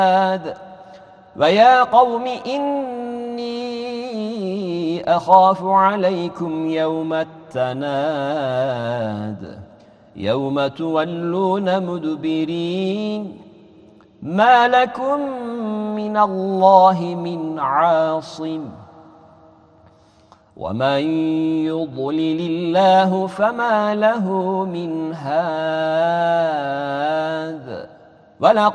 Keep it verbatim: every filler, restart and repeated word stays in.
ويا قوم إني أخاف عليكم يوم التناد يوم تولون مدبرين ما لكم من الله من عاصم ومن يضلل الله فما له من هاد